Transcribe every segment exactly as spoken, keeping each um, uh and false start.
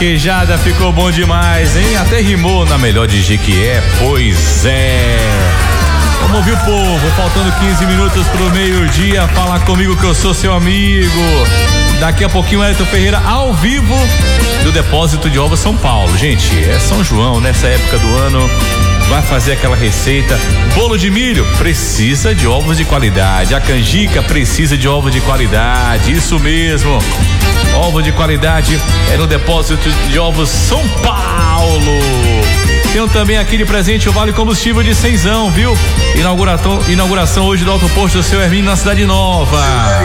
vaquejada ficou bom demais, hein? Até rimou na melhor de Jequié, pois é. Vamos ouvir o povo, faltando quinze minutos pro meio-dia. Fala comigo que eu sou seu amigo. Daqui a pouquinho o Elton Ferreira ao vivo do Depósito de Ovos São Paulo. Gente, é São João, nessa época do ano, vai fazer aquela receita. Bolo de milho precisa de ovos de qualidade. A canjica precisa de ovos de qualidade. Isso mesmo. Ovo de qualidade é no Depósito de Ovos São Paulo. Tem também aqui de presente o Vale Combustível de Cenzão, viu? Inauguração, inauguração hoje do Alto Posto do Seu Hermínio na Cidade Nova.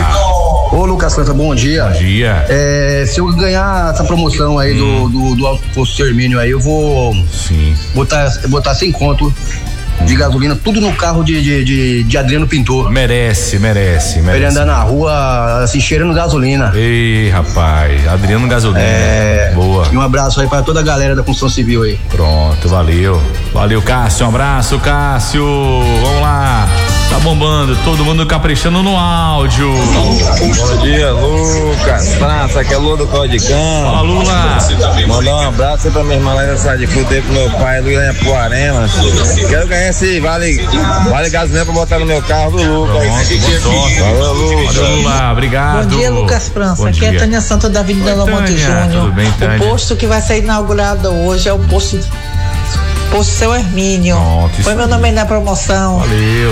Ô Lucas França, bom dia. Bom dia. É, se eu ganhar essa promoção aí hum. do, do, do Alto Posto do Seu Hermínio aí, eu vou Sim. botar, botar sem conto de gasolina, tudo no carro de, de, de, de Adriano Pintor. Merece, merece, merece. Pra ele andar na rua, assim, cheirando gasolina. Ei, rapaz, Adriano Gasolina. É. Boa. E um abraço aí pra toda a galera da construção civil aí. Pronto, valeu. Valeu, Cássio, um abraço, Cássio. Vamos lá. Tá bombando, todo mundo caprichando no áudio. Bom dia, Lucas França, aqui é Lula do Codicão. Fala, Lula. Mandar um abraço aí pra minha irmã lá da cidade de Fruteiro, pro meu pai, Luiz Puarema. Quero ganhar esse vale, vale gasolina pra botar no meu carro do Lucas. Valeu, Lucas. Valeu, Lula, obrigado. Bom dia, Lucas França. Bom aqui dia. é Tânia Santos da Avenida Lamonte Júnior. Tudo bem, Tânia? O posto que vai ser inaugurado hoje é o posto, posto Seu Hermínio. Pronto, Foi meu nome aí na promoção. Valeu.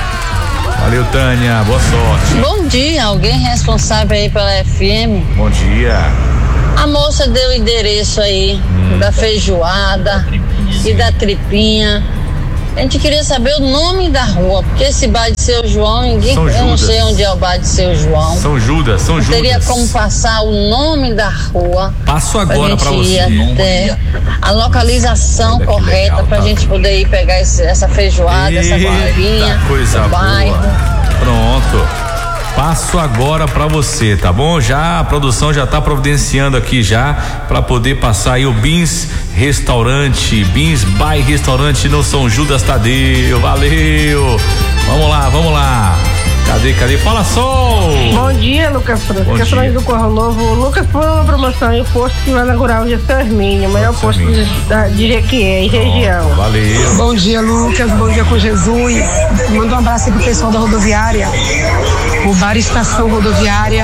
Valeu, Tânia, boa sorte. Bom dia, alguém responsável aí pela F M? Bom dia. A moça deu o endereço aí hum. da feijoada e da tripinha. A gente queria saber o nome da rua, porque esse bar de Seu João, ninguém, São eu Judas. não sei onde é o bar de Seu João. São Judas, São Judas. Teria como passar o nome da rua. Passo agora pra, pra você. Até a localização Olha correta legal, pra tá? gente poder ir pegar esse, essa feijoada, Eita, essa barrinha, coisa o boa. bairro. Pronto. Passo agora pra você, tá bom? Já a produção já tá providenciando aqui já pra poder passar aí o Bins Restaurante, Bins by Restaurante no São Judas Tadeu. Valeu. Vamos lá, vamos lá. Cadê, cadê? Fala, Sol! Bom dia, Lucas França. Questões do Corro Novo. Lucas, foi uma promoção e o posto que vai inaugurar hoje é Seu Hermínio, o melhor posto de, da, de Jequié e região. Valeu. Bom dia, Lucas. Bom dia com Jesus. Manda um abraço aí pro pessoal da rodoviária. O bar Estação Rodoviária.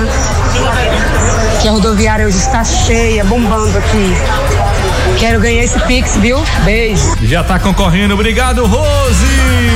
Que a rodoviária hoje está cheia, bombando aqui. Quero ganhar esse Pix, viu? Beijo. Já tá concorrendo. Obrigado, Rose!